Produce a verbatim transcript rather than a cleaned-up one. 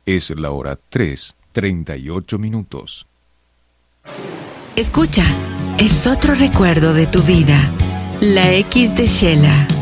Es la hora tres, treinta y ocho minutos. Escucha, es otro recuerdo de tu vida. La X de Shela.